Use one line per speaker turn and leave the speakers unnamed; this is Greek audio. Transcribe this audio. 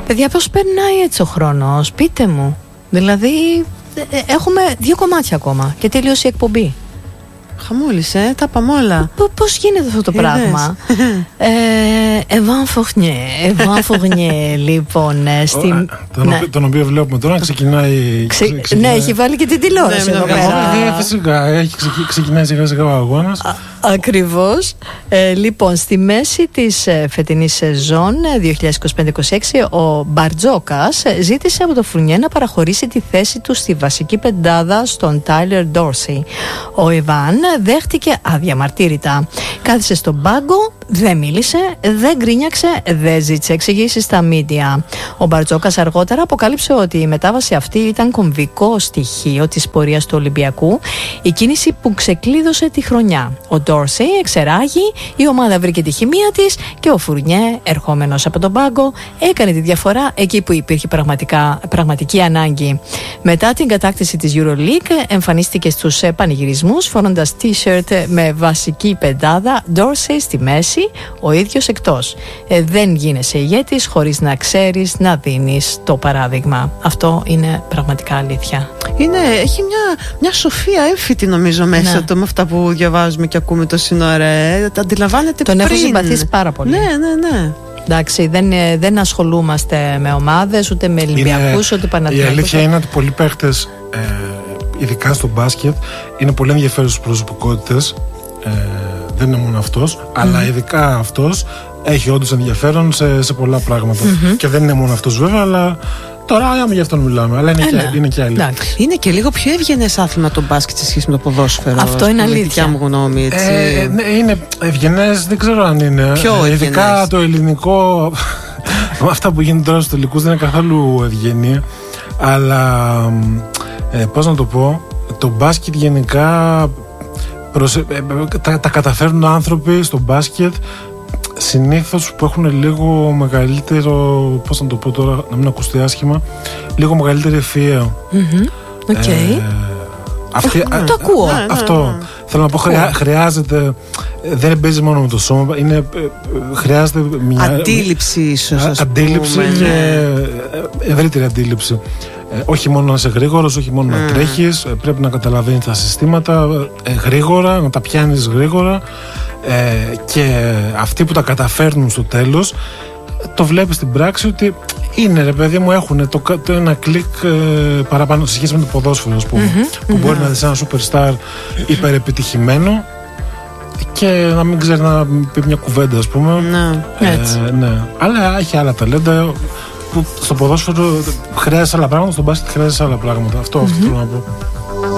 Παιδιά, πώς περνάει έτσι ο χρόνος, πείτε μου. Δηλαδή, έχουμε 2 κομμάτια ακόμα και τελείωσε η εκπομπή.
Χαμούλησε, τα πάμε όλα.
Πώς γίνεται αυτό το πράγμα? Εβάν Φουρνιέ, λοιπόν.
Τον οποίο βλέπουμε τώρα ξεκινάει.
Ναι, έχει βάλει και την τηλεόραση εδώ πέρα.
Φυσικά, ξεκινάει σιγά σιγά ο αγώνας.
Ακριβώς. Λοιπόν, στη μέση της φετινής σεζόν 2025-26, ο Μπαρτζόκας ζήτησε από το Φουρνιέ να παραχωρήσει τη θέση του στη βασική πεντάδα στον Τάιλερ Ντόρσι. Ο Ιβάν δέχτηκε αδιαμαρτύρητα. Κάθισε στον πάγκο, δεν μίλησε, δεν γκρίνιαξε, δεν ζήτησε εξηγήσεις στα μίντια. Ο Μπαρτζόκας αργότερα αποκάλυψε ότι η μετάβαση αυτή ήταν κομβικό στοιχείο της πορείας του Ολυμπιακού, η κίνηση που ξεκλείδωσε τη χρονιά. Ο Ντόρσι εξεράγει, η ομάδα βρήκε τη χημεία της και ο Φουρνιέ, ερχόμενος από τον πάγκο, έκανε τη διαφορά εκεί που υπήρχε πραγματική ανάγκη. Μετά την κατάκτηση της EuroLeague, εμφανίστηκε στους πανηγυρισμούς φορώντας t-shirt με βασική πεντάδα, Ντόρσι στη μέση, ο ίδιος εκτός. Δεν γίνεσαι ηγέτης χωρίς να ξέρεις να δίνεις το παράδειγμα. Αυτό είναι πραγματικά αλήθεια.
Έχει μια σοφία έμφυτη νομίζω μέσα του, με αυτά που διαβάζουμε και ακούμε τόση ώρα. Τα αντιλαμβάνεται
τον έχω συμπαθήσει πάρα πολύ.
Ναι.
Εντάξει, δεν ασχολούμαστε με ομάδες, ούτε με Ολυμπιακούς, ούτε Παναθηναϊκούς.
Η αλήθεια είναι ότι πολλοί παίχτες, ειδικά στο μπάσκετ, είναι πολύ ενδιαφέρουσες προσωπικότητες. Δεν είναι μόνο αυτός, αλλά ειδικά αυτός έχει όντως ενδιαφέρον σε πολλά πράγματα. Και δεν είναι μόνο αυτός βέβαια, αλλά τώρα για αυτόν μιλάμε. Αλλά είναι και άλλοι.
Είναι και λίγο πιο ευγενές άθλημα το μπάσκετ σε σχέση με το ποδόσφαιρο.
Αυτό είναι αλήθεια.
Δικιά μου γνώμη, έτσι.
Ναι, είναι ευγενές, δεν ξέρω αν είναι. Ειδικά το ελληνικό. Αυτά που γίνονται τώρα στους τελικούς δεν είναι καθόλου ευγενία. Αλλά πώς να το πω, το μπάσκετ γενικά. Τα καταφέρνουν άνθρωποι στο μπάσκετ συνήθως που έχουν λίγο μεγαλύτερο, πώς να το πω τώρα, να μην ακουστεί άσχημα, λίγο μεγαλύτερη ευφυΐα.
Το ακούω.
Αυτό θέλω να πω, χρειάζεται, δεν παίζει μόνο με το σώμα, χρειάζεται μια
αντίληψη ίσως,
αντίληψη και ευρύτερη αντίληψη. Όχι μόνο να είσαι γρήγορος, όχι μόνο να τρέχεις, πρέπει να καταλαβαίνεις τα συστήματα γρήγορα, να τα πιάνεις γρήγορα, και αυτοί που τα καταφέρνουν στο τέλος το βλέπεις στην πράξη ότι είναι, ρε παιδί μου, έχουν το ένα κλικ παραπάνω σε σχέση με το ποδόσφαιρο, ας πούμε, που μπορεί να δεις ένα superstar υπερεπιτυχημένο και να μην ξέρει να πει μια κουβέντα, ας πούμε. Ναι. Αλλά έχει άλλα ταλέντα που στο ποδόσφαιρο χρειάζεσαι άλλα πράγματα, στο μπάσκετ χρειάζεσαι άλλα πράγματα. Αυτό θέλω να πω.